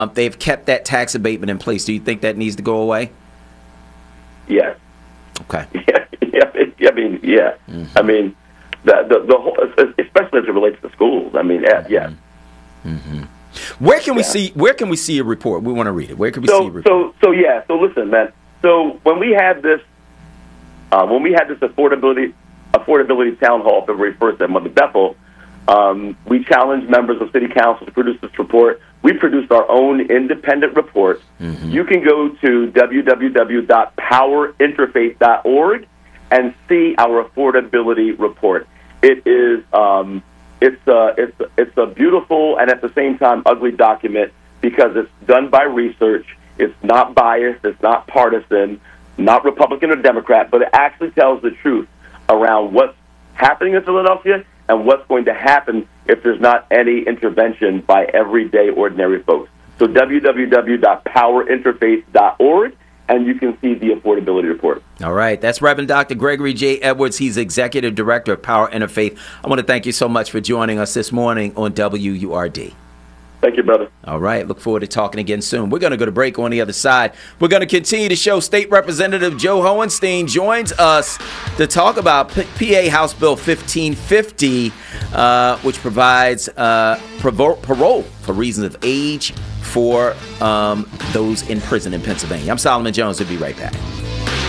they've kept that tax abatement in place. Do you think that needs to go away? Yes. Okay. Yeah. I mean, yeah. Mm-hmm. I mean, the whole, especially as it relates to schools. I mean, yeah. Mm-hmm. Where can we see a report? We want to read it. Where can we see a report? So listen, man. So when we had this affordability town hall February 1st at Mother Bethel, we challenged members of City Council to produce this report. We produced our own independent report. Mm-hmm. You can go to www.powerinterfaith.org and see our affordability report. It is it's a beautiful and at the same time ugly document because it's done by research. It's not biased. It's not partisan. Not Republican or Democrat, but it actually tells the truth around what's happening in Philadelphia and what's going to happen if there's not any intervention by everyday ordinary folks. So www.powerinterfaith.org, and you can see the affordability report. All right. That's Reverend Dr. Gregory J. Edwards. He's Executive Director of Power Interfaith. I want to thank you so much for joining us this morning on WURD. Thank you, brother. All right. Look forward to talking again soon. We're going to go to break on the other side. We're going to continue to show State Representative Joe Hohenstein joins us to talk about PA House Bill 1550, which provides parole for reasons of age for those in prison in Pennsylvania. I'm Solomon Jones. We'll be right back.